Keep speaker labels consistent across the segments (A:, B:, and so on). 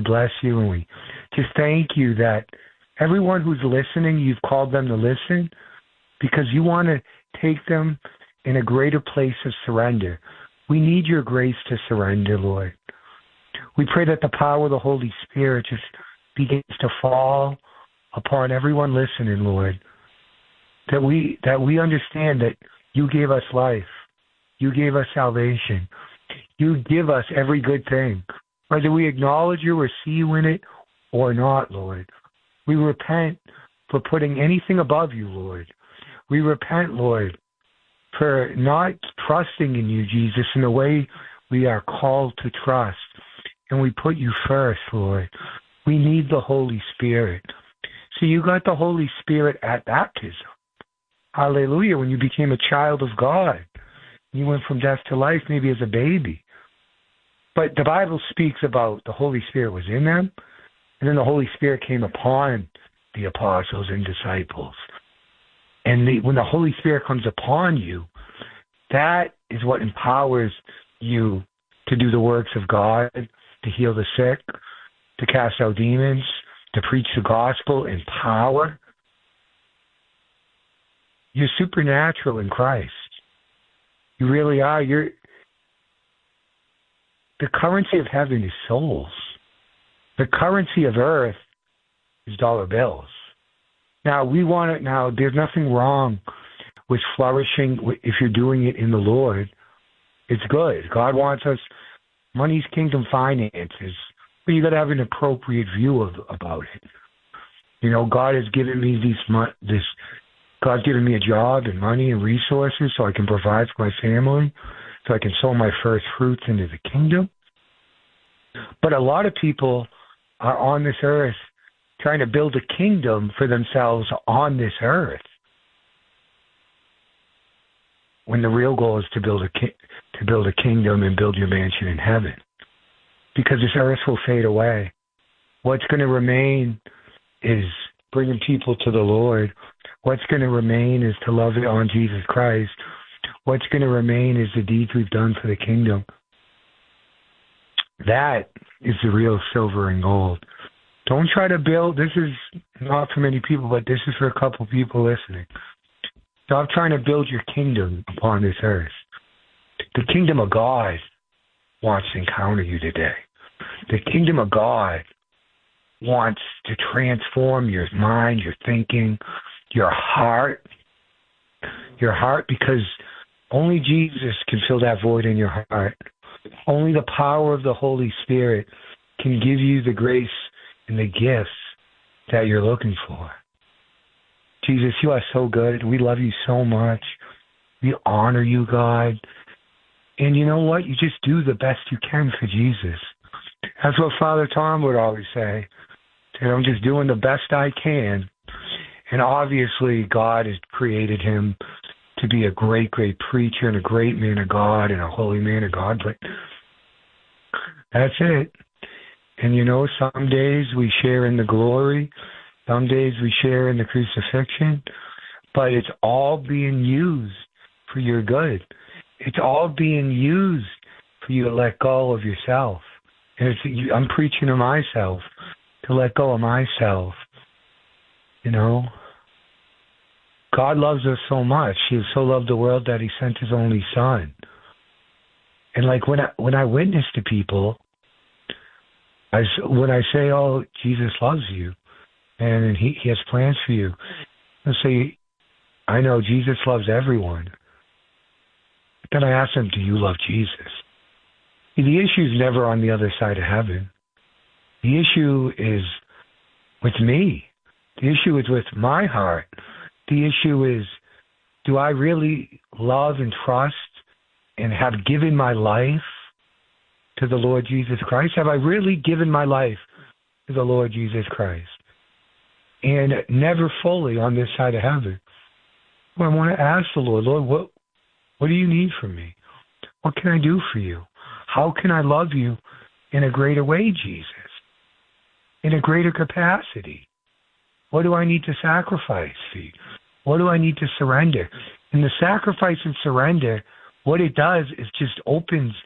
A: bless you, and we just thank you that everyone who's listening, you've called them to listen because you want to take them in a greater place of surrender. We need your grace to surrender, Lord. We pray that the power of the Holy Spirit just begins to fall upon everyone listening, Lord. That we understand that you gave us life. You gave us salvation. You give us every good thing. Whether we acknowledge you or see you in it or not, Lord. We repent for putting anything above you, Lord. We repent, Lord, for not trusting in you, Jesus, in the way we are called to trust. And we put you first, Lord. We need the Holy Spirit. So you got the Holy Spirit at baptism. Hallelujah, when you became a child of God. You went from death to life maybe as a baby. But the Bible speaks about the Holy Spirit was in them, and then the Holy Spirit came upon the apostles and disciples. And when the Holy Spirit comes upon you, that is what empowers you to do the works of God, to heal the sick, to cast out demons, to preach the gospel in power. You're supernatural in Christ. You really are. The currency of heaven is souls. The currency of earth is dollar bills. Now, we want it now. There's nothing wrong with flourishing if you're doing it in the Lord. It's good. God wants us. Money's kingdom finances. But you got to have an appropriate view about it. You know, God has given me God's given me a job and money and resources so I can provide for my family, so I can sow my first fruits into the kingdom. But a lot of people are on this earth trying to build a kingdom for themselves on this earth, when the real goal is to build a kingdom and build your mansion in heaven. Because this earth will fade away. What's going to remain is bringing people to the Lord. What's going to remain is to love it on Jesus Christ. What's going to remain is the deeds we've done for the kingdom. That is the real silver and gold. Don't try to build. This is not for many people, but this is for a couple people listening. Stop trying to build your kingdom upon this earth. The kingdom of God wants to encounter you today. The kingdom of God wants to transform your mind, your thinking, your heart, because only Jesus can fill that void in your heart. Only the power of the Holy Spirit can give you the grace and the gifts that you're looking for. Jesus, you are so good. We love you so much. We honor you, God. And you know what? You just do the best you can for Jesus. That's what Father Tom would always say. I'm just doing the best I can. And obviously, God has created him to be a great, great preacher and a great man of God and a holy man of God. But that's it. And you know, some days we share in the glory. Some days we share in the crucifixion. But it's all being used for your good. It's all being used for you to let go of yourself. And I'm preaching to myself, to let go of myself. You know, God loves us so much. He so loved the world that he sent his only son. And like when I witness to people, when I say, oh, Jesus loves you and he has plans for you, I say, I know Jesus loves everyone. Then I ask them, do you love Jesus? The issue is never on the other side of heaven. The issue is with me. The issue is with my heart. The issue is, do I really love and trust and have given my life to the Lord Jesus Christ? Have I really given my life to the Lord Jesus Christ? And never fully on this side of heaven. Well, I want to ask the Lord, what do you need from me? What can I do for you? How can I love you in a greater way, Jesus? In a greater capacity? What do I need to sacrifice for you? What do I need to surrender? And the sacrifice and surrender, what it does is just opens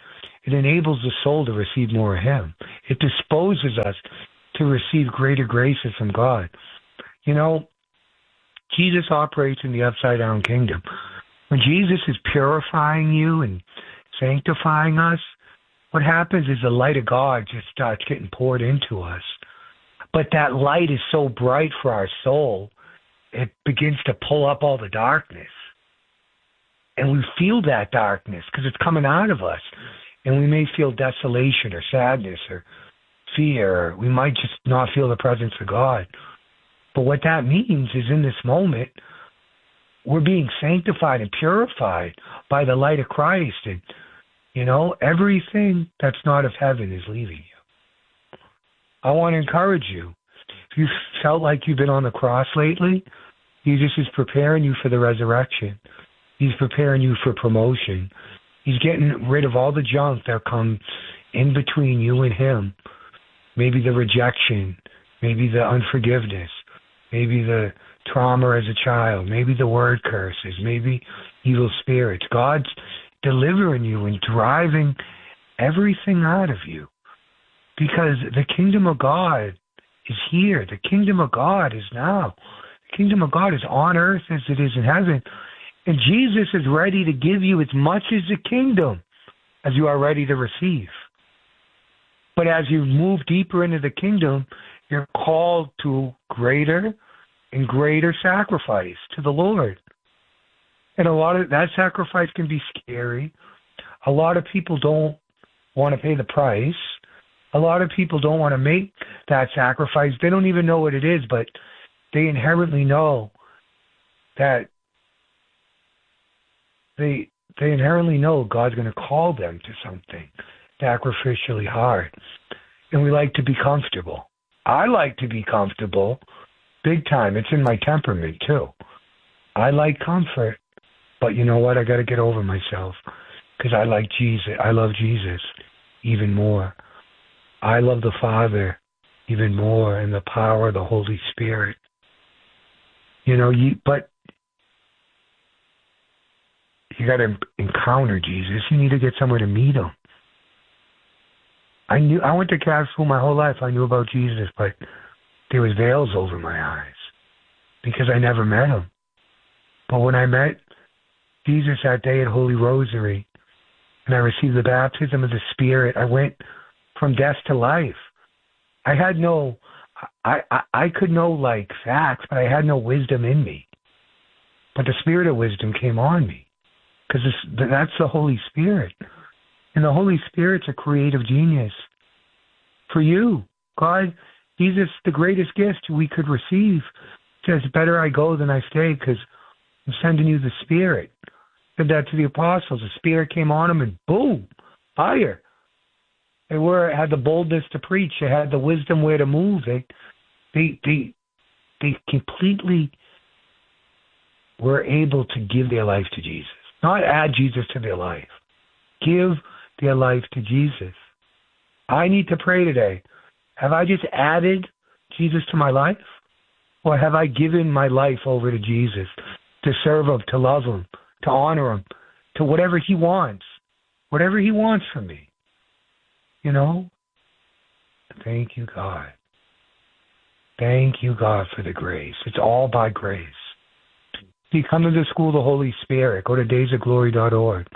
A: It enables the soul to receive more of Him. It disposes us to receive greater graces from God. You know, Jesus operates in the upside-down kingdom. When Jesus is purifying you and sanctifying us, what happens is the light of God just starts getting poured into us. But that light is so bright for our soul, it begins to pull up all the darkness. And we feel that darkness because it's coming out of us. And we may feel desolation or sadness or fear. Or we might just not feel the presence of God. But what that means is in this moment, we're being sanctified and purified by the light of Christ. And, you know, everything that's not of heaven is leaving you. I want to encourage you. If you felt like you've been on the cross lately, Jesus is preparing you for the resurrection. He's preparing you for promotion. He's getting rid of all the junk that comes in between you and Him. Maybe the rejection, maybe the unforgiveness, maybe the trauma as a child, maybe the word curses, maybe evil spirits. God's delivering you and driving everything out of you because the kingdom of God is here. The kingdom of God is now. The kingdom of God is on earth as it is in heaven. And Jesus is ready to give you as much as the kingdom as you are ready to receive. But as you move deeper into the kingdom, you're called to greater and greater sacrifice to the Lord. And a lot of that sacrifice can be scary. A lot of people don't want to pay the price. A lot of people don't want to make that sacrifice. They don't even know what it is, but they inherently know that they inherently know God's going to call them to something sacrificially hard. And we like to be comfortable. I like to be comfortable big time. It's in my temperament too. I like comfort. But you know what? I got to get over myself because I like Jesus. I love Jesus even more. I love the Father even more and the power of the Holy Spirit. You know, but you got to encounter Jesus. You need to get somewhere to meet Him. I went to Catholic school my whole life. I knew about Jesus, but there was veils over my eyes because I never met Him. But when I met Jesus that day at Holy Rosary and I received the baptism of the Spirit, I went from death to life. I had no, I could know like facts, but I had no wisdom in me. But the Spirit of wisdom came on me because that's the Holy Spirit. And the Holy Spirit's a creative genius for you. God, Jesus, the greatest gift we could receive, says, better I go than I stay because I'm sending you the Spirit. Said that to the apostles. The Spirit came on them and boom, fire. They had the boldness to preach. They had the wisdom where to move. They completely were able to give their life to Jesus. Not add Jesus to their life. Give their life to Jesus. I need to pray today. Have I just added Jesus to my life? Or have I given my life over to Jesus to serve Him, to love Him, to honor Him, to whatever He wants from me? You know? Thank you, God. Thank you, God, for the grace. It's all by grace. You come to the school of the Holy Spirit. Go to daysofglory.org.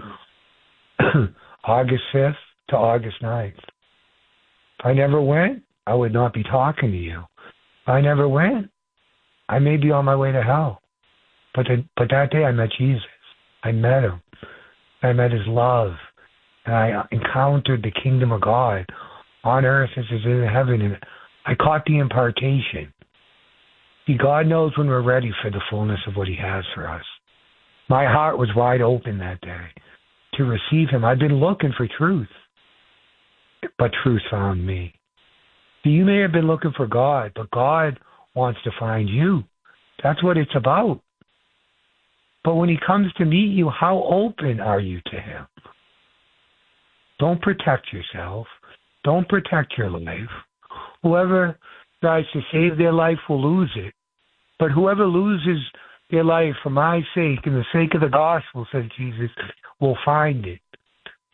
A: August 5th to August 9th. If I never went, I would not be talking to you. If I never went, I may be on my way to hell. But that day I met Jesus. I met Him. I met His love. And I encountered the kingdom of God on earth as it is in heaven. And I caught the impartation. See, God knows when we're ready for the fullness of what He has for us. My heart was wide open that day to receive Him. I've been looking for truth, but truth found me. See, you may have been looking for God, but God wants to find you. That's what it's about. But when He comes to meet you, how open are you to Him? Don't protect yourself. Don't protect your life. Whoever tries to save their life will lose it. But whoever loses their life for my sake and the sake of the gospel, says Jesus, will find it.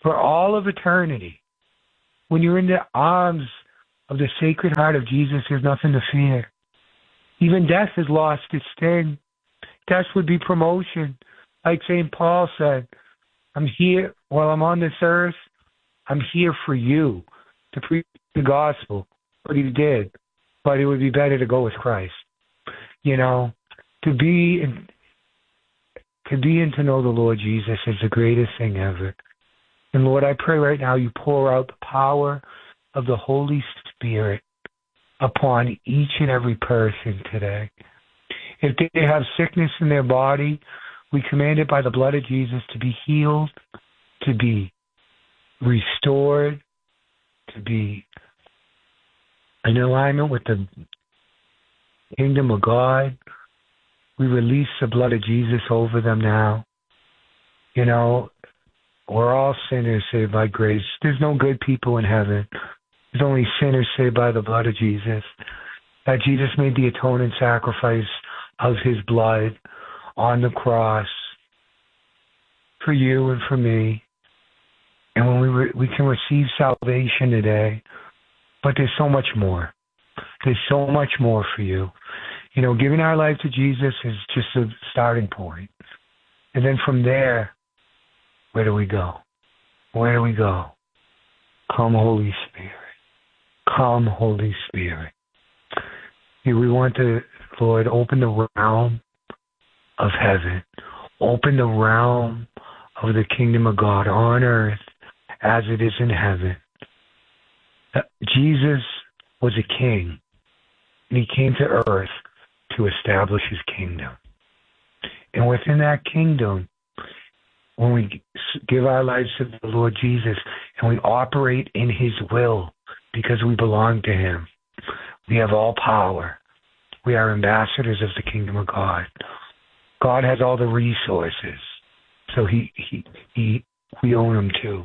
A: for all of eternity. When you're in the arms of the Sacred Heart of Jesus, there's nothing to fear. Even death has lost its sting. Death would be promotion. Like St. Paul said, I'm here while I'm on this earth. I'm here for you to preach the gospel. But he did. But it would be better to go with Christ. You know, to be and to know the Lord Jesus is the greatest thing ever. And Lord, I pray right now you pour out the power of the Holy Spirit upon each and every person today. If they have sickness in their body, we command it by the blood of Jesus to be healed, to be restored, to be in alignment with the kingdom of God. We release the blood of Jesus over them now. You know, we're all sinners saved by grace. There's no good people in heaven. There's only sinners saved by the blood of Jesus. That Jesus made the atoning sacrifice of his blood on the cross for you and for me. And when we can receive salvation today, but there's so much more. There's so much more for you. You know, giving our life to Jesus is just a starting point. And then from there, where do we go? Where do we go? Come, Holy Spirit. Come, Holy Spirit. We want to, Lord, open the realm of heaven. Open the realm of the kingdom of God on earth as it is in heaven. Jesus was a king, and he came to earth to establish his kingdom. And within that kingdom, when we give our lives to the Lord Jesus and we operate in his will because we belong to him, we have all power. We are ambassadors of the kingdom of God. God has all the resources, so we own them too.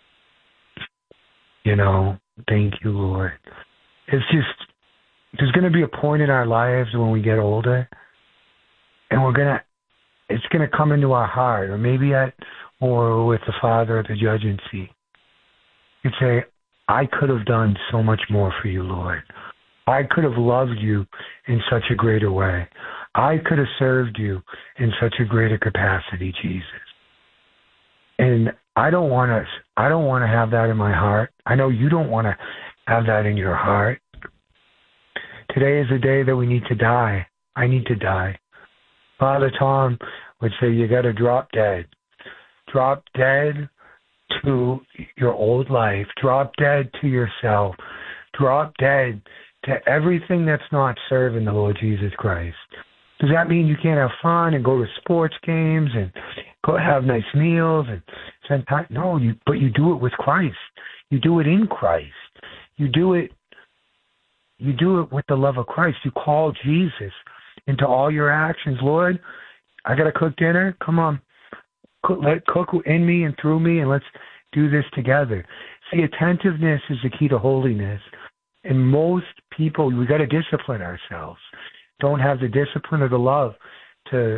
A: You know, thank you, Lord. It's just, there's going to be a point in our lives when we get older, and it's going to come into our heart, or maybe or with the Father at the judgment seat. You'd say, I could have done so much more for you, Lord. I could have loved you in such a greater way. I could have served you in such a greater capacity, Jesus. And I don't want to have that in my heart. I know you don't want to have that in your heart. Today is the day that we need to die. I need to die. Father Tom would say you got to drop dead. Drop dead to your old life. Drop dead to yourself. Drop dead to everything that's not serving the Lord Jesus Christ. Does that mean you can't have fun and go to sports games and go have nice meals and spend time? No, but you do it with Christ. You do it in Christ. You do it with the love of Christ. You call Jesus into all your actions. Lord, I got to cook dinner. Come on. Cook in me and through me, and let's do this together. See, attentiveness is the key to holiness. And most people, we got to discipline ourselves. Don't have the discipline or the love to,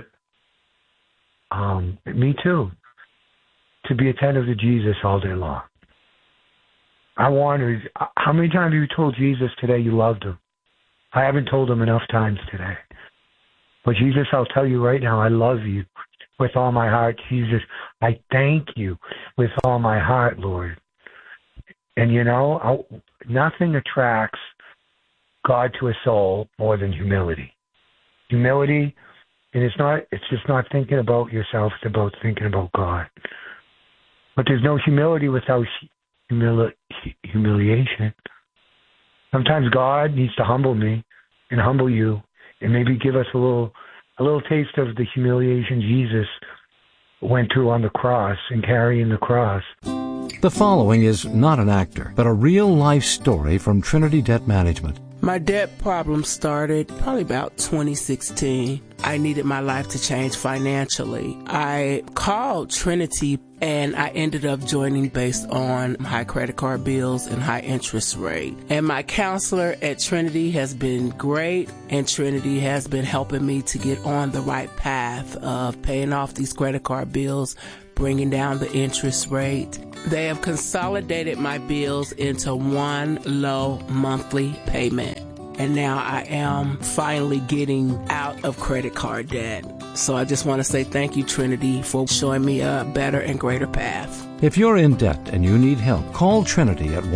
A: me too, to be attentive to Jesus all day long. I wonder, how many times have you told Jesus today you loved him? I haven't told him enough times today. But Jesus, I'll tell you right now, I love you with all my heart. Jesus, I thank you with all my heart, Lord. And you know, nothing attracts God to a soul more than humility. Humility, and it's just not thinking about yourself, it's about thinking about God. But there's no humility without humiliation. Sometimes God needs to humble me and humble you, and maybe give us a little taste of the humiliation Jesus went through on the cross and carrying the cross.
B: The following is not an actor, but a real-life story from Trinity Debt Management.
C: My debt problem started probably about 2016. I needed my life to change financially. I called Trinity and I ended up joining based on high credit card bills and high interest rate. And my counselor at Trinity has been great, and Trinity has been helping me to get on the right path of paying off these credit card bills, bringing down the interest rate. They have consolidated my bills into one low monthly payment. And now I am finally getting out of credit card debt. So I just want to say thank you, Trinity, for showing me a better and greater path.
B: If you're in debt and you need help, call Trinity at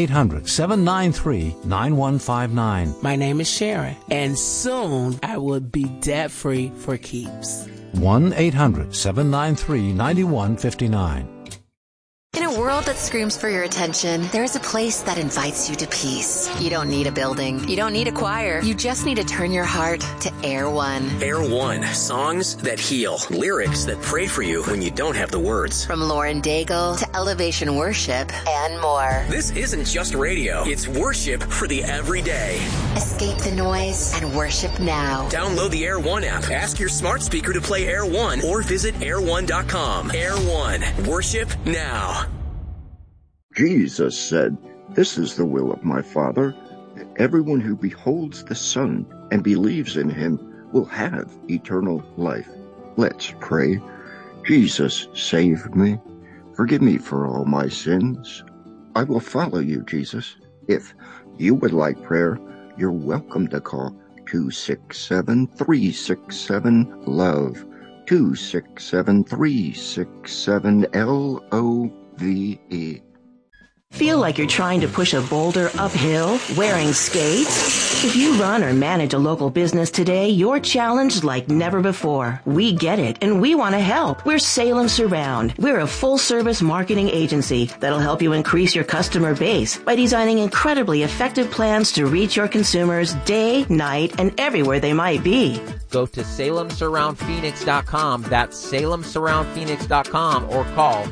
B: 1-800-793-9159.
C: My name is Sharon, and soon I will be debt-free for keeps.
B: 1-800-793-9159.
D: In a world that screams for your attention, there's a place that invites you to peace. You don't need a building. You don't need a choir. You just need to turn your heart to Air One.
E: Air One. Songs that heal. Lyrics that pray for you when you don't have the words.
D: From Lauren Daigle to Elevation Worship and more.
E: This isn't just radio. It's worship for the everyday.
D: Escape the noise and worship now.
E: Download the Air One app. Ask your smart speaker to play Air One or visit air1.com. Air One. Worship now.
F: Jesus said, "This is the will of my Father, that everyone who beholds the Son and believes in him will have eternal life." Let's pray. Jesus, save me. Forgive me for all my sins. I will follow you, Jesus. If you would like prayer, you're welcome to call 267-367-LOVE, 267-367-LOVE.
G: Feel like you're trying to push a boulder uphill wearing skates? If you run or manage a local business today, you're challenged like never before. We get it, and we want to help. We're Salem Surround. We're a full-service marketing agency that'll help you increase your customer base by designing incredibly effective plans to reach your consumers day, night, and everywhere they might be.
H: Go to SalemSurroundPhoenix.com. That's SalemSurroundPhoenix.com, or call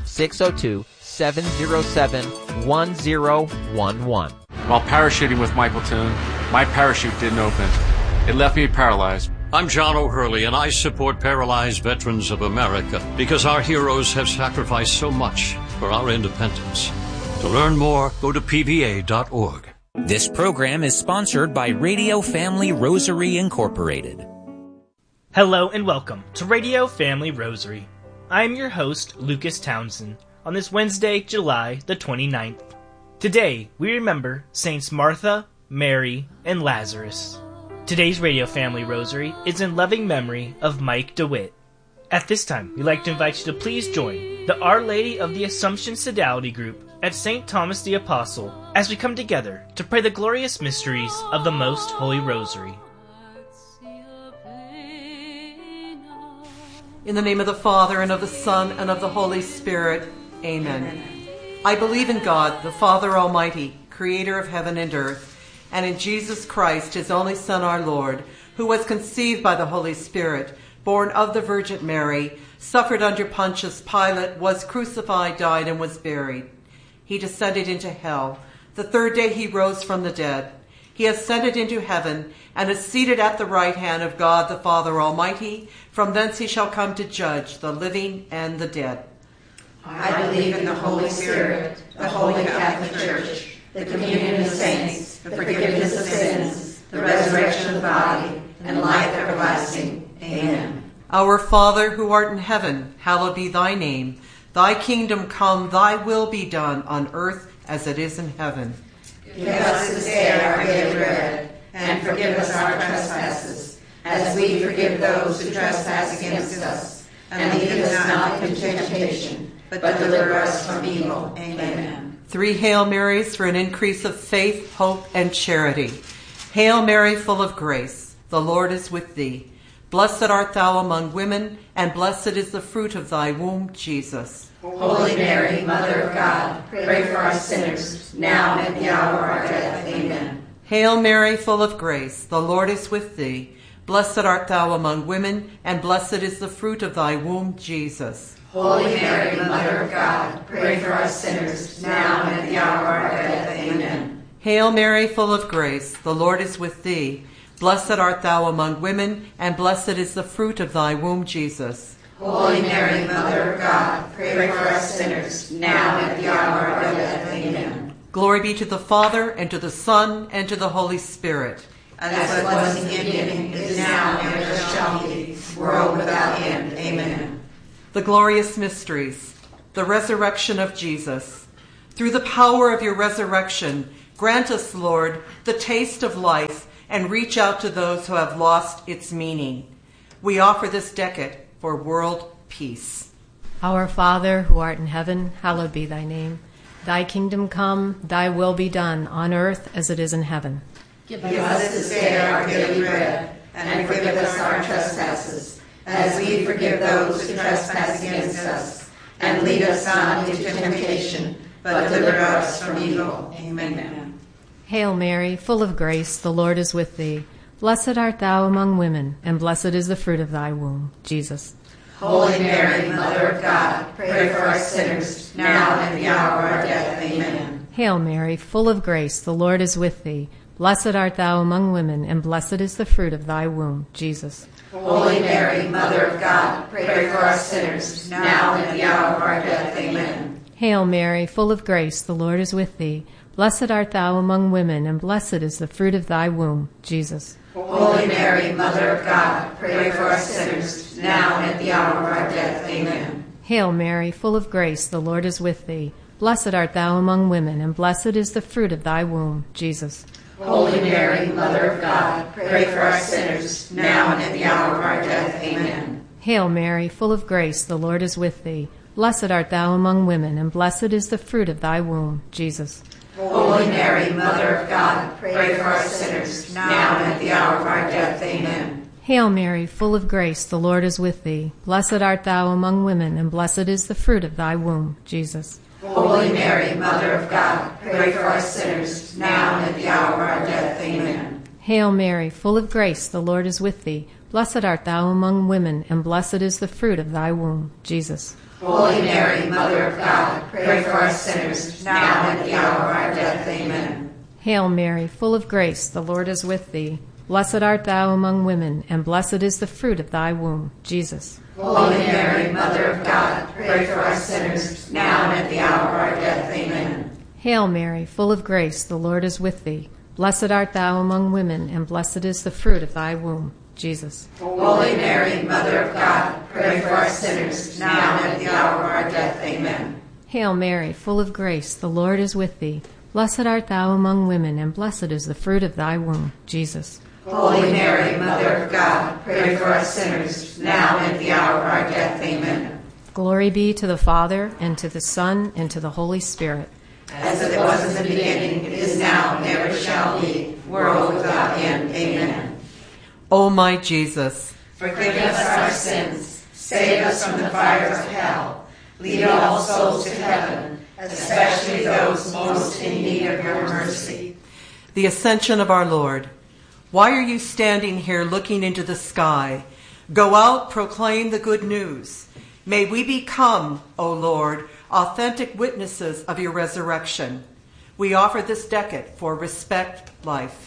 H: 602-707-1011.
I: While parachuting with Michael Toon, my parachute didn't open. It left me paralyzed.
J: I'm John O'Hurley, and I support Paralyzed Veterans of America because our heroes have sacrificed so much for our independence. To learn more, go to pva.org.
K: This program is sponsored by Radio Family Rosary Incorporated.
L: Hello and welcome to Radio Family Rosary. I am your host, Lucas Townsend, on this Wednesday, July the 29th. Today, we remember Saints Martha, Mary, and Lazarus. Today's Radio Family Rosary is in loving memory of Mike DeWitt. At this time, we'd like to invite you to please join the Our Lady of the Assumption Sodality Group at St. Thomas the Apostle as we come together to pray the glorious mysteries of the Most Holy Rosary.
M: In the name of the Father, and of the Son, and of the Holy Spirit, Amen. I believe in God, the Father Almighty, creator of heaven and earth, and in Jesus Christ, his only Son, our Lord, who was conceived by the Holy Spirit, born of the Virgin Mary, suffered under Pontius Pilate, was crucified, died, and was buried. He descended into hell. The third day he rose from the dead. He ascended into heaven, and is seated at the right hand of God, the Father Almighty. From thence he shall come to judge the living and the dead.
N: I believe in the Holy Spirit, the Holy Catholic Church, the communion of saints, the forgiveness of sins, the resurrection of the body, and life everlasting. Amen.
M: Our Father, who art in heaven, hallowed be thy name. Thy kingdom come, thy will be done, on earth as it is in heaven.
N: Give us this day our daily bread, and forgive us our trespasses, as we forgive those who trespass against us. And lead us not into temptation, but deliver us from evil. Amen.
M: 3 Hail Marys for an increase of faith, hope, and charity. Hail Mary, full of grace, the Lord is with thee. Blessed art thou among women, and blessed is the fruit of thy womb, Jesus.
N: Holy Mary, Mother of God, pray for us sinners, now and at the hour of our death. Amen.
M: Hail Mary, full of grace, the Lord is with thee. Blessed art thou among women, and blessed is the fruit of thy womb, Jesus.
N: Holy Mary, Mother of God, pray for us sinners, now and at the hour of our death. Amen.
M: Hail Mary, full of grace, the Lord is with thee. Blessed art thou among women, and blessed is the fruit of thy womb, Jesus.
N: Holy Mary, Mother of God, pray for us sinners, now and at the hour of our death. Amen.
M: Glory be to the Father, and to the Son, and to the Holy Spirit.
N: As it was in the beginning, is now, and ever shall be, world without end. Amen.
M: The glorious mysteries, the resurrection of Jesus. Through the power of your resurrection, grant us, Lord, the taste of life, and reach out to those who have lost its meaning. We offer this decade for world peace.
O: Our Father, who art in heaven, hallowed be thy name. Thy kingdom come, thy will be done, on earth as it is in heaven.
N: Give us this day our daily bread, and forgive us our trespasses, as we forgive those who trespass against us. And lead us not into temptation, but deliver us from evil. Amen.
O: Hail Mary, full of grace, the Lord is with thee. Blessed art thou among women, and blessed is the fruit of thy womb, Jesus.
N: Holy Mary, Mother of God, pray for us sinners, now and at the hour of our death. Amen.
O: Hail Mary, full of grace, the Lord is with thee. Blessed art thou among women, and blessed is the fruit of thy womb, Jesus.
N: Holy Mary, Mother of God, pray for us sinners, now and at the hour of our death. Amen.
O: Hail Mary, full of grace, the Lord is with thee. Blessed art thou among women, and blessed is the fruit of thy womb, Jesus.
N: Holy Mary, Mother of God, pray for us sinners, now and at the hour of our death. Amen.
O: Hail Mary, full of grace, the Lord is with thee. Blessed art thou among women, and blessed is the fruit of thy womb, Jesus.
N: Holy Mary, Mother of God, pray for us sinners, now and at the hour of our death. Amen.
O: Hail Mary, full of grace, the Lord is with thee. Blessed art thou among women, and blessed is the fruit of thy womb, Jesus.
N: Holy Mary, Mother of God, pray for us sinners, now and at the hour of our death. Amen.
O: Hail Mary, full of grace, the Lord is with thee. Blessed art thou among women, and blessed is the fruit of thy womb, Jesus.
N: Holy Mary, Mother of God, pray for us sinners, now and at the hour of our death. Amen.
O: Hail Mary, full of grace, the Lord is with thee. Blessed art thou among women, and blessed is the fruit of thy womb, Jesus.
N: Holy Mary, Mother of God, pray for us sinners, now and at the hour of our death. Amen.
O: Hail Mary, full of grace, the Lord is with thee. Blessed art thou among women, and blessed is the fruit of thy womb, Jesus.
N: Holy Mary, Mother of God, pray for us sinners, now and at the hour of our death. Amen.
O: Hail Mary, full of grace, the Lord is with thee. Blessed art thou among women, and blessed is the fruit of thy womb, Jesus.
N: Holy Mary, Mother of God, pray for us sinners, now and at the hour of our death. Amen.
O: Hail Mary, full of grace, the Lord is with thee. Blessed art thou among women, and blessed is the fruit of thy womb, Jesus.
N: Holy Mary, Mother of God, pray for us sinners, now and at the hour of our death. Amen.
O: Glory be to the Father, and to the Son, and to the Holy Spirit.
N: As it was in the beginning, it is now, and ever shall be, world without end. Amen.
M: O my Jesus,
N: forgive us our sins, save us from the fires of hell, lead all souls to heaven, especially those most in need of your mercy.
M: The Ascension of our Lord. Why are you standing here looking into the sky? Go out, proclaim the good news. May we become, O Lord, authentic witnesses of your resurrection. We offer this decade for Respect Life.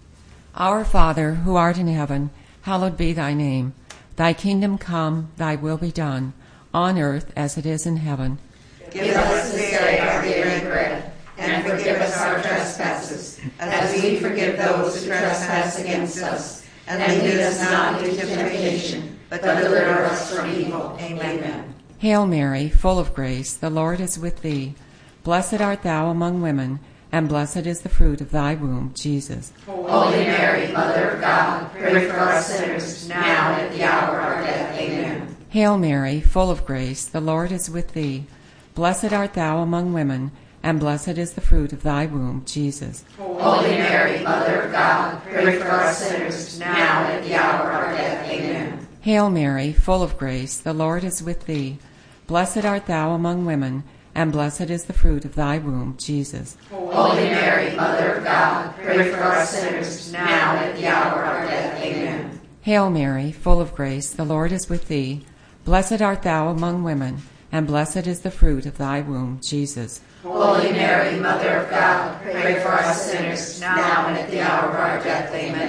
P: Our Father, who art in heaven, hallowed be thy name. Thy kingdom come, thy will be done, on earth as it is in heaven.
N: Give us this day our daily bread, and forgive us our trespasses, as we forgive those who trespass against us. And lead us not into temptation, but deliver us from evil. Amen.
P: Hail Mary, full of grace, the Lord is with thee. Blessed art thou among women, and blessed is the fruit of thy womb, Jesus.
N: Holy Mary, Mother of God, pray for us sinners, now and at the hour of our death. Amen.
P: Hail Mary, full of grace, the Lord is with thee. Blessed art thou among women, and blessed is the fruit of thy womb, Jesus.
N: Holy Mary, Mother of God, pray for us sinners, now and at the hour of our death. Amen.
P: Hail Mary, full of grace, the Lord is with thee. Blessed art thou among women, and blessed is the fruit of thy womb, Jesus.
N: Holy Mary, Mother of God, pray for us sinners, now and at the hour of our death. Amen.
P: Hail Mary, full of grace, the Lord is with thee. Blessed art thou among women, and blessed is the fruit of thy womb, Jesus.
N: Holy Mary, Mother of God, pray for us sinners, now and at the hour of our death. Amen.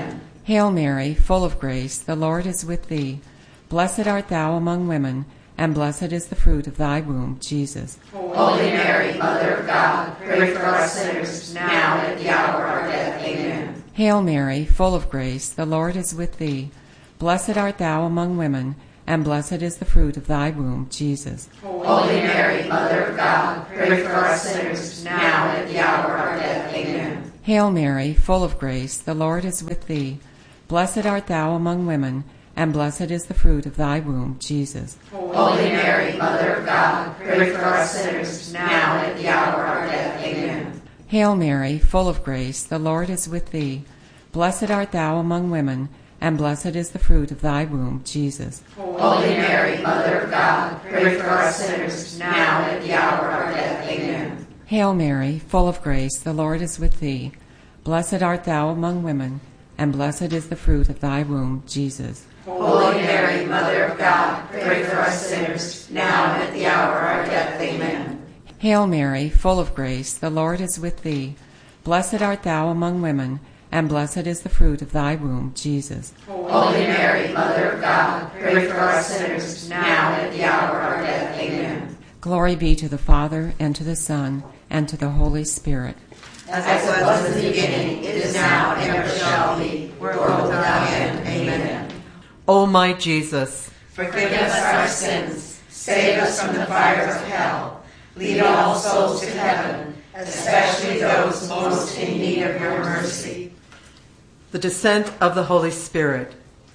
P: Hail Mary, full of grace, the Lord is with thee. Blessed art thou among women, and blessed is the fruit of thy womb, Jesus.
N: Holy Mary, Mother of God, pray for us sinners, now and at the hour of our death. Amen.
P: Hail Mary, full of grace, the Lord is with thee. Blessed art thou among women, and blessed is the fruit of thy womb, Jesus.
N: Holy Mary, Mother of God, pray for us sinners, now and at the hour of our death. Amen.
P: Hail Mary, full of grace, the Lord is with thee. Blessed art thou among women, and blessed is the fruit of thy womb, Jesus.
N: Holy Mary, Mother of God, pray for us sinners, now and at the hour of our death. Amen.
P: Hail Mary, full of grace, the Lord is with thee. Blessed art thou among women, and blessed is the fruit of thy womb, Jesus.
N: Holy Mary, Mother of God, pray for us sinners, now and at the hour of our death. Amen.
P: Hail Mary, full of grace, the Lord is with thee. Blessed art thou among women, and blessed is the fruit of thy womb, Jesus.
N: Holy Mary, Mother of God, pray for us sinners, now and at the hour of our death. Amen.
P: Hail Mary, full of grace, the Lord is with thee. Blessed art thou among women, and blessed is the fruit of thy womb, Jesus.
N: Holy Mary, Mother of God, pray for us sinners, now and at the hour of our death. Amen.
P: Glory be to the Father, and to the Son, and to the Holy Spirit.
N: As it was in the beginning, it is now, and ever shall be, world without end. Amen.
M: O my Jesus,
N: forgive us our sins, save us from the fires of hell, lead all souls to heaven, especially those most in need of your mercy.
M: The descent of the Holy Spirit.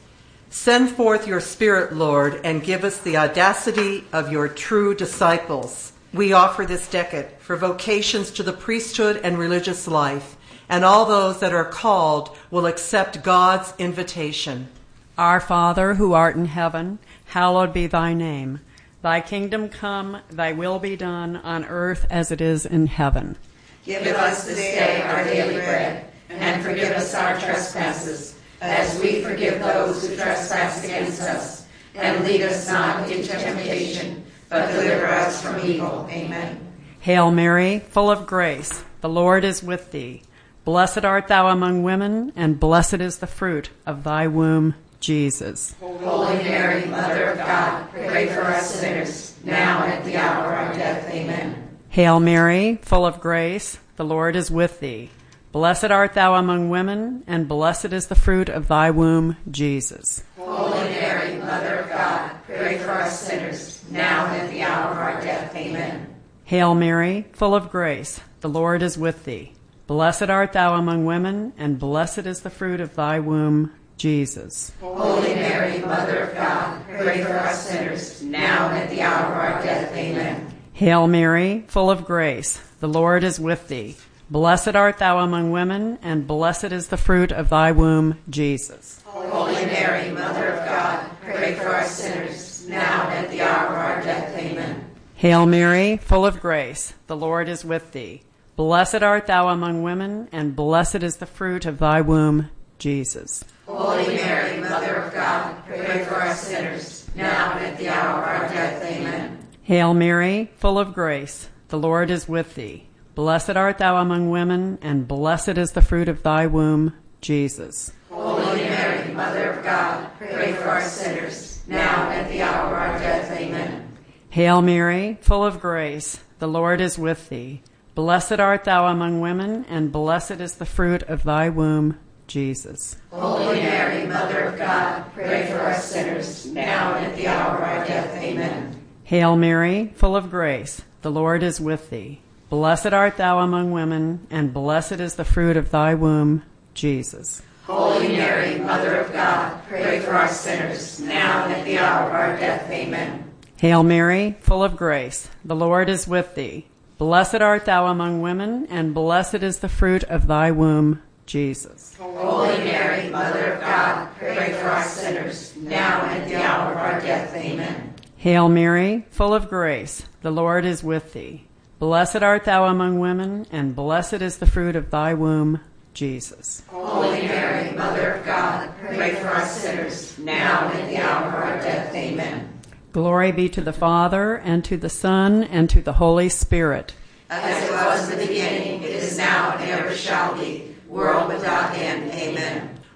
M: Send forth your Spirit, Lord, and give us the audacity of your true disciples. We offer this decade for vocations to the priesthood and religious life, and all those that are called will accept God's invitation.
Q: Our Father, who art in heaven, hallowed be thy name. Thy kingdom come, thy will be done on earth as it is in heaven.
N: Give us this day our daily bread, and forgive us our trespasses, as we forgive those who trespass against us. And lead us not into temptation, but deliver us from evil. Amen.
Q: Hail Mary, full of grace, the Lord is with thee. Blessed art thou among women, and blessed is the fruit of thy womb, Jesus.
N: Holy Mary, Mother of God, pray for us sinners, now and at the hour of our death. Amen.
Q: Hail Mary, full of grace, the Lord is with thee. Blessed art thou among women, and blessed is the fruit of thy womb, Jesus.
N: Holy Mary, Mother of God, pray for us sinners, now and at the hour of our death. Amen.
Q: Hail Mary, full of grace, the Lord is with thee. Blessed art thou among women, and blessed is the fruit of thy womb, Jesus.
N: Holy Mary, Mother of God, pray for us sinners, now and at the hour of our death. Amen.
Q: Hail Mary, full of grace, the Lord is with thee. Blessed art thou among women, and blessed is the fruit of thy womb, Jesus.
N: Holy Mary, Mother of God, pray for us sinners, now and at the hour of our death. Amen.
Q: Hail Mary, full of grace, the Lord is with thee. Blessed art thou among women, and blessed is the fruit of thy womb, Jesus.
N: Holy Mary, Mother of God, pray for us sinners, now and at the hour of our death. Amen.
Q: Hail Mary, full of grace, the Lord is with thee. Blessed art thou among women, and blessed is the fruit of thy womb, Jesus.
N: Holy Mary, Mother of God, pray for us sinners, now and at the hour of our death. Amen.
Q: Hail Mary, full of grace, the Lord is with thee. Blessed art thou among women, and blessed is the fruit of thy womb, Jesus.
N: Holy Mary, Mother of God, pray for us sinners, now and at the hour of our death. Amen.
Q: Hail Mary, full of grace, the Lord is with thee. Blessed art thou among women, and blessed is the fruit of thy womb, Jesus.
N: Holy Mary, Mother of God, pray for us sinners, now and at the hour of our death. Amen.
Q: Hail Mary, full of grace, the Lord is with thee. Blessed art thou among women, and blessed is the fruit of thy womb, Jesus.
N: Holy Mary, Mother of God, pray for us sinners, now and at the hour of our death. Amen.
Q: Hail Mary, full of grace, the Lord is with thee. Blessed art thou among women, and blessed is the fruit of thy womb, Jesus.
N: Holy Mary, Mother of God, pray for us sinners, now and at the hour of our death. Amen.
Q: Glory be to the Father, and to the Son, and to the Holy Spirit.
N: As it was in the beginning, it is now, and ever shall be, world without end. Amen.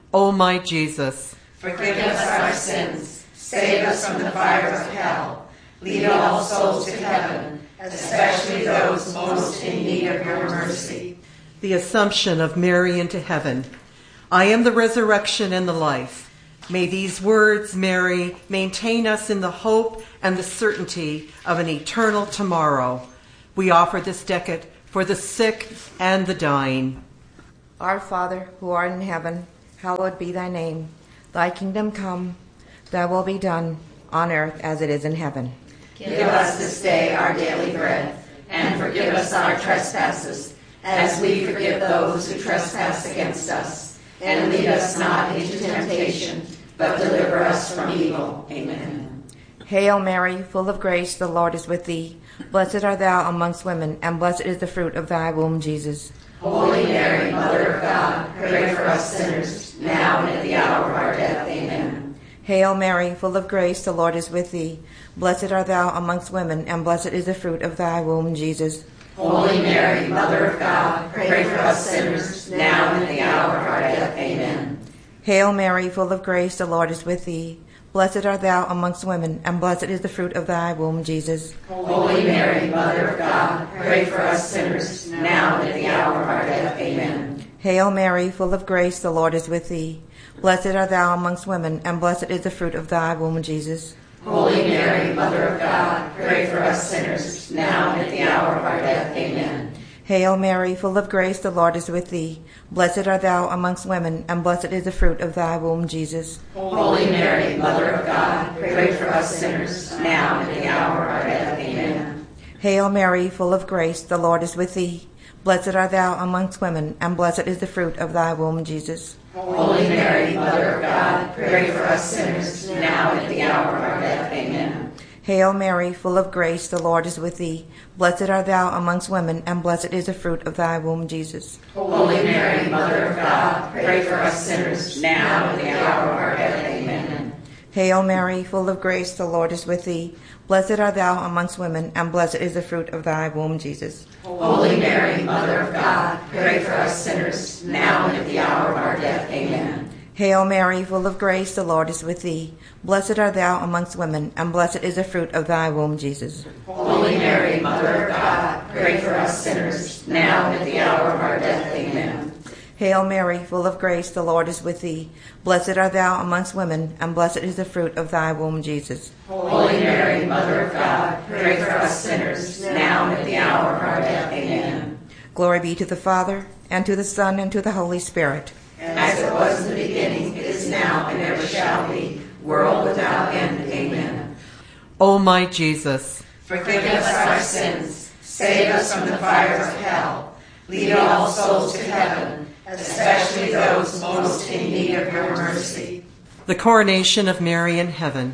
M: O my Jesus,
N: forgive us our sins, save us from the fire of hell, lead all souls to heaven, especially those most in need of your mercy.
M: The Assumption of Mary into heaven. I am the resurrection and the life. May these words, Mary, maintain us in the hope and the certainty of an eternal tomorrow. We offer this decade for the sick and the dying.
R: Our Father, who art in heaven, hallowed be thy name. Thy kingdom come, thy will be done, on earth as it is in heaven.
N: Give us this day our daily bread, and forgive us our trespasses, as we forgive those who trespass against us. And lead us not into temptation, but deliver us from evil. Amen.
R: Hail Mary, full of grace, the Lord is with thee. Blessed art thou amongst women, and blessed is the fruit of thy womb, Jesus.
N: Holy Mary, Mother of God, pray for us sinners, now and at the hour of our death. Amen.
R: Hail Mary, full of grace, the Lord is with thee. Blessed art thou amongst women, and blessed is the fruit of thy womb, Jesus.
N: Holy Mary, Mother of God, pray for us sinners, now and at the hour of our death. Amen.
R: Hail Mary, full of grace, the Lord is with thee. Blessed art thou amongst women, and blessed is the fruit of thy womb, Jesus.
N: Holy Mary, Mother of God, pray for us sinners, now and at the hour of our death. Amen.
R: Hail Mary, full of grace, the Lord is with thee. Blessed art thou amongst women, and blessed is the fruit of thy womb, Jesus.
N: Holy Mary, Mother of God, pray for us sinners, now and at the hour of our death. Amen.
R: Hail Mary, full of grace, the Lord is with thee. Blessed art thou amongst women, and blessed is the fruit of thy womb, Jesus.
N: Holy Mary, Mother of God, pray for us sinners, now and at the hour of our death. Amen.
R: Hail Mary, full of grace, the Lord is with thee. Blessed art thou amongst women, and blessed is the fruit of thy womb, Jesus.
N: Holy Mary, Mother of God, pray for us sinners, now and at the hour of our death. Amen.
R: Hail Mary, full of grace, the Lord is with thee. Blessed art thou amongst women, and blessed is the fruit of thy womb, Jesus.
N: Holy Mary, Mother of God, pray for us sinners, now and at the hour of our death. Amen.
R: Hail Mary, full of grace, the Lord is with thee. Blessed art thou amongst women, and blessed is the fruit of thy womb, Jesus.
N: Holy Mary, Mother of God, pray for us sinners, now and at the hour of our death. Amen.
R: Hail Mary, full of grace, the Lord is with thee. Blessed art thou amongst women, and blessed is the fruit of thy womb, Jesus.
N: Holy Mary, Mother of God, pray for us sinners, now and at the hour of our death. Amen.
R: Hail Mary, full of grace, the Lord is with thee. Blessed art thou amongst women, and blessed is the fruit of thy womb, Jesus.
N: Holy Mary, Mother of God, pray for us sinners, now and at the hour of our death. Amen.
R: Glory be to the Father, and to the Son, and to the Holy Spirit.
N: As it was in the beginning, it is now, and ever shall be, world without end. Amen.
M: O my Jesus,
N: forgive us our sins, save us from the fire of hell, lead all souls to heaven, especially those most in need of your mercy.
M: The coronation of Mary in heaven.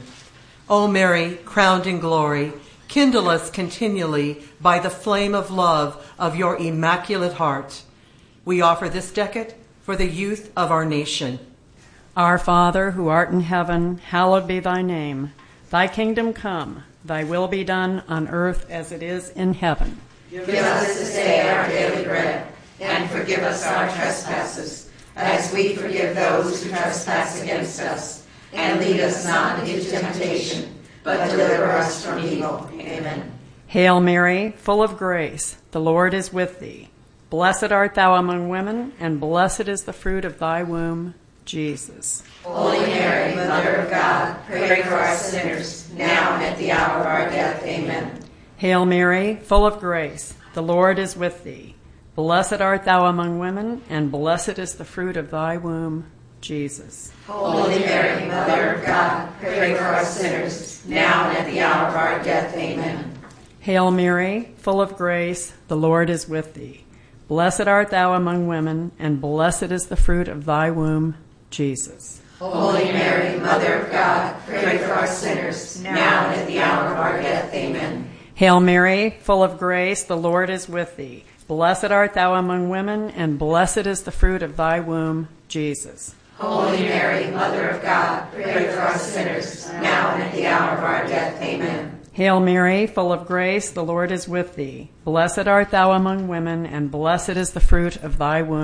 M: O Mary, crowned in glory, kindle us continually by the flame of love of your immaculate heart. We offer this decade for the youth of our nation.
Q: Our Father, who art in heaven, hallowed be thy name. Thy kingdom come, thy will be done on earth as it is in heaven.
N: Give us this day our daily bread, and forgive us our trespasses, as we forgive those who trespass against us. And lead us not into temptation, but deliver us from evil. Amen.
Q: Hail Mary, full of grace, the Lord is with thee. Blessed art thou among women, and blessed is the fruit of thy womb, Jesus.
N: Holy Mary, Mother of God, pray for us sinners, now and at the hour of our death. Amen.
Q: Hail Mary, full of grace, the Lord is with thee. Blessed art thou among women, and blessed is the fruit of thy womb, Jesus.
N: Holy Mary, Mother of God, pray for us sinners, now and at the hour of our death. Amen.
Q: Hail Mary, full of grace, the Lord is with thee. Blessed art thou among women, and blessed is the fruit of thy womb, Jesus.
N: Holy Mary, Mother of God, pray for us sinners, now and at the hour of our death. Amen.
Q: Hail Mary, full of grace, the Lord is with thee. Blessed art thou among women, and blessed is the fruit of thy womb, Jesus.
N: Holy Mary, Mother of God, pray for us sinners, now and at the hour of our death. Amen.
Q: Hail Mary, full of grace, the Lord is with thee. Blessed art thou among women, and blessed is the fruit of thy womb,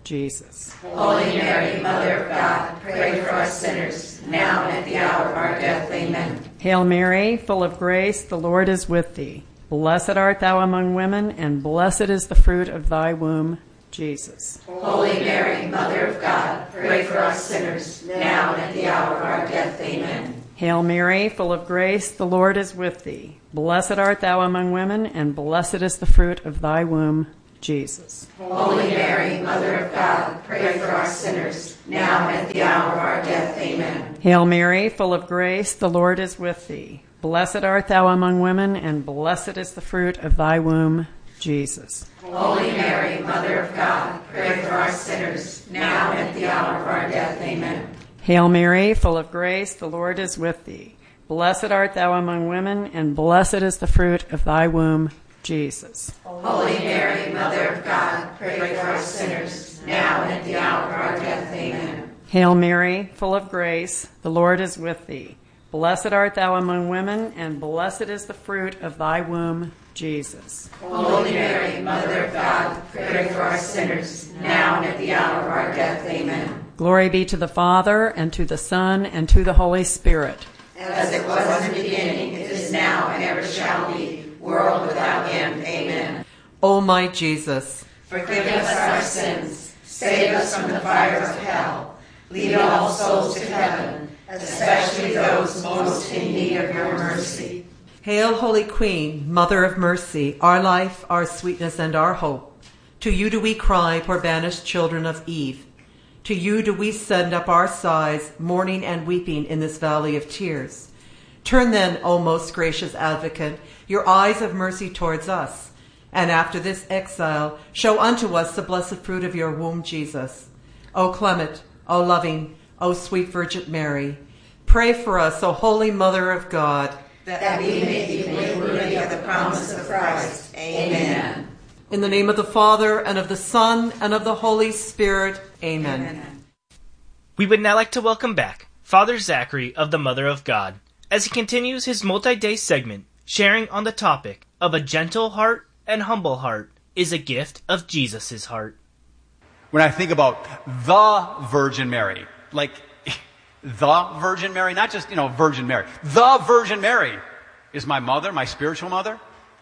Q: Jesus.
N: Holy Mary, Mother of God, pray for us sinners, now and at the hour of our death. Amen.
Q: Hail Mary, full of grace, the Lord is with thee. Blessed art thou among women, and blessed is the fruit of thy womb, Jesus.
N: Holy Mary, Mother of God, pray for us sinners, now and at the hour of our death. Amen.
Q: Hail Mary, full of grace, the Lord is with thee. Blessed art thou among women, and blessed is the fruit of thy womb, Jesus.
N: Holy Mary, Mother of God, pray for us sinners, now and at the hour of our death. Amen.
Q: Hail Mary, full of grace, the Lord is with thee. Blessed art thou among women, and blessed is the fruit of thy womb, Jesus.
N: Holy Mary, Mother of God, pray for us sinners, now and at the hour of our death. Amen.
Q: Hail Mary, full of grace, the Lord is with thee. Blessed art thou among women, and blessed is the fruit of thy womb, Jesus.
N: Holy Mary, Mother of God, pray for us sinners, now and at the hour of our death. Amen.
Q: Hail Mary, full of grace, the Lord is with thee. Blessed art thou among women, and blessed is the fruit of thy womb, Jesus.
N: Holy Mary, Mother of God, pray for us sinners, now and at the hour of our death. Amen.
Q: Glory be to the Father, and to the Son, and to the Holy Spirit.
N: As it was in the beginning, it is now, and ever shall be, world without end. Amen.
M: O my Jesus,
N: forgive us our sins, save us from the fires of hell, lead all souls to heaven, especially those most in need of your mercy.
M: Hail, Holy Queen, Mother of Mercy, our life, our sweetness, and our hope. To you do we cry, poor banished children of Eve. To you do we send up our sighs, mourning and weeping in this valley of tears. Turn then, O most gracious Advocate, your eyes of mercy towards us, and after this exile, show unto us the blessed fruit of your womb, Jesus. O clement, O loving, O sweet Virgin Mary, pray for us, O Holy Mother of God,
N: that we may be made worthy of the promise of Christ. Amen.
M: In the name of the Father, and of the Son, and of the Holy Spirit. Amen.
L: Amen. We would now like to welcome back Father Zachary of the Mother of God as he continues his multi-day segment sharing on the topic of a gentle heart and humble heart is a gift of Jesus' heart.
S: When I think about the Virgin Mary, like the Virgin Mary, not just, Virgin Mary. The Virgin Mary is my mother, my spiritual mother.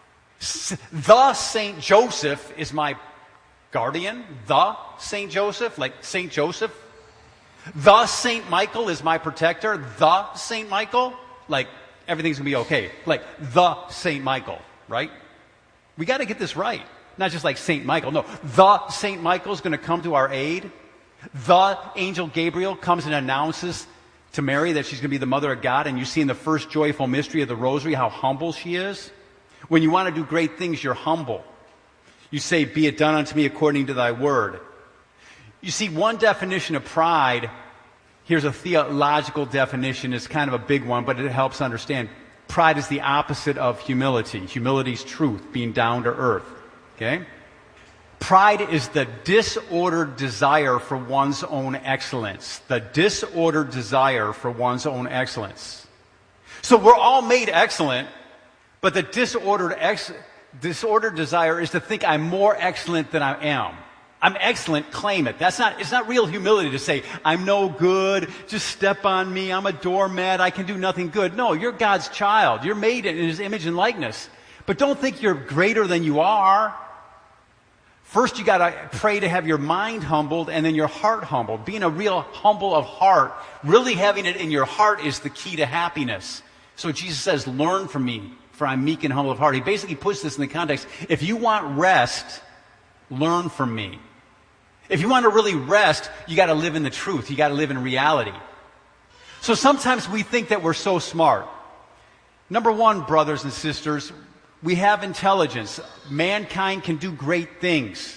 S: The Saint Joseph is my guardian. The Saint Joseph, like Saint Joseph. The Saint Michael is my protector. The Saint Michael, like everything's going to be okay. Like the Saint Michael, right? We got to get this right. Not just like Saint Michael. No, the Saint Michael's going to come to our aid. The angel Gabriel comes and announces to Mary that she's going to be the mother of God. And you see in the first joyful mystery of the Rosary how humble she is. When you want to do great things, you're humble. You say, be it done unto me according to thy word. You see, one definition of pride, here's a theological definition, it's kind of a big one, but it helps understand. Pride is the opposite of humility. Humility's truth, being down to earth. Okay? Pride is the disordered desire for one's own excellence. The disordered desire for one's own excellence. So we're all made excellent, but the disordered desire is to think I'm more excellent than I am. I'm excellent, claim it. It's not real humility to say, I'm no good, just step on me, I'm a doormat, I can do nothing good. No, you're God's child. You're made in His image and likeness. But don't think you're greater than you are. First, you got to pray to have your mind humbled and then your heart humbled. Being a real humble of heart, really having it in your heart is the key to happiness. So Jesus says, learn from me, for I'm meek and humble of heart. He basically puts this in the context, if you want rest, learn from me. If you want to really rest, you got to live in the truth. You got to live in reality. So sometimes we think that we're so smart. Number one, brothers and sisters, we have intelligence. Mankind can do great things.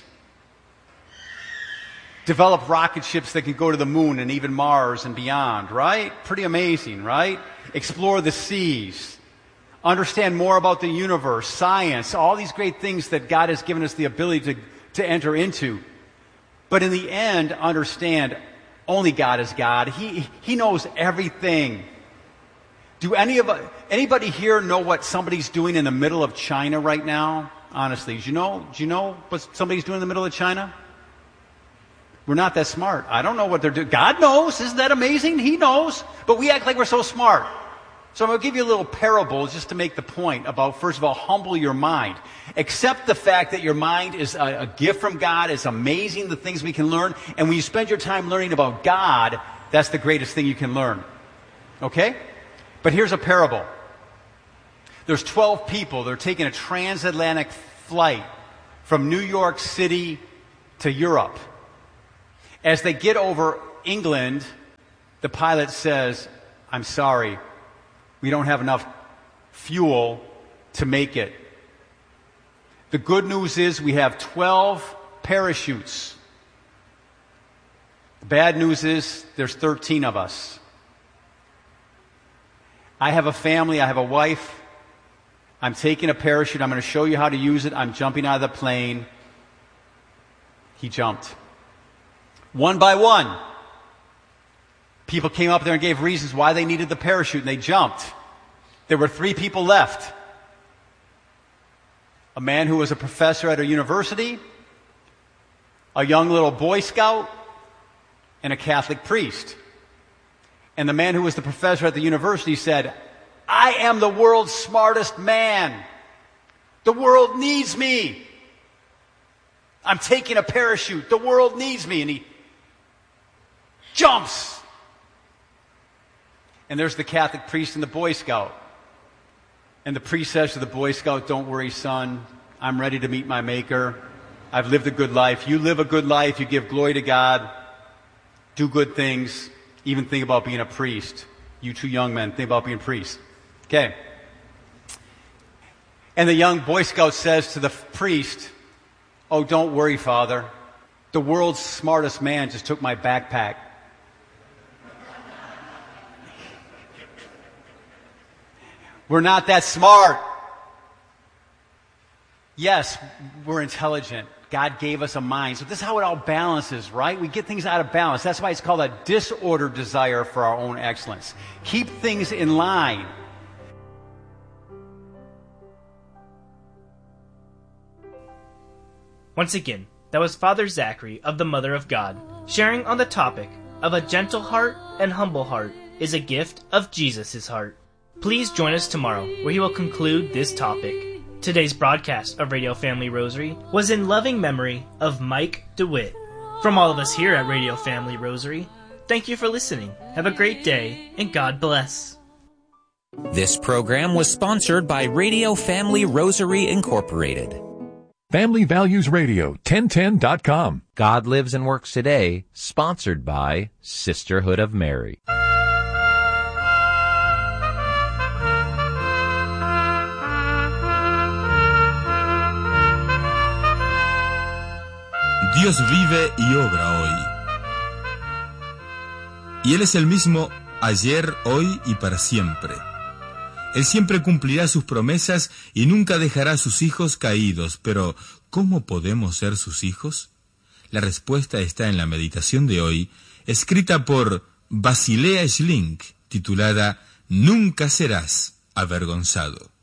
S: Develop rocket ships that can go to the moon and even Mars and beyond, right? Pretty amazing, right? Explore the seas. Understand more about the universe, science, all these great things that God has given us the ability to enter into. But in the end, understand, only God is God. He knows everything. Do anybody here know what somebody's doing in the middle of China right now? Honestly, do you know what somebody's doing in the middle of China? We're not that smart. I don't know what they're doing. God knows. Isn't that amazing? He knows. But we act like we're so smart. So I'm going to give you a little parable just to make the point about, first of all, humble your mind. Accept the fact that your mind is a gift from God. It's amazing the things we can learn. And when you spend your time learning about God, that's the greatest thing you can learn. Okay? But here's a parable. There's 12 people. They're taking a transatlantic flight from New York City to Europe. As they get over England, the pilot says, I'm sorry, we don't have enough fuel to make it. The good news is we have 12 parachutes. The bad news is there's 13 of us. I have a family, I have a wife. I'm taking a parachute. I'm going to show you how to use it. I'm jumping out of the plane. He jumped. One by one, people came up there and gave reasons why they needed the parachute, and they jumped. There were 3 people left. A man who was a professor at a university, a young little Boy Scout, and a Catholic priest. And the man who was the professor at the university said, I am the world's smartest man. The world needs me. I'm taking a parachute. The world needs me. And he jumps. And there's the Catholic priest and the Boy Scout. And the priest says to the Boy Scout, don't worry, son. I'm ready to meet my Maker. I've lived a good life. You live a good life. You give glory to God. Do good things. Even think about being a priest. You 2 young men, think about being priests. Okay. And the young Boy Scout says to the priest, oh, don't worry, Father. The world's smartest man just took my backpack. We're not that smart. Yes, we're intelligent. God gave us a mind. So this is how it all balances, right? We get things out of balance. That's why it's called a disordered desire for our own excellence. Keep things in line.
L: Once again, that was Father Zachary of the Mother of God, sharing on the topic of a gentle heart and humble heart is a gift of Jesus' heart. Please join us tomorrow, where he will conclude this topic. Today's broadcast of Radio Family Rosary was in loving memory of Mike DeWitt. From all of us here at Radio Family Rosary, thank you for listening. Have a great day, and God bless.
K: This program was sponsored by Radio Family Rosary Incorporated.
T: Family Values Radio, 1010.com.
H: God Lives and Works Today, sponsored by Sisterhood of Mary.
U: Dios vive y obra hoy. Y Él es el mismo ayer, hoy y para siempre. Él siempre cumplirá sus promesas y nunca dejará a sus hijos caídos. Pero, ¿cómo podemos ser sus hijos? La respuesta está en la meditación de hoy, escrita por Basilea Schlink, titulada Nunca serás avergonzado.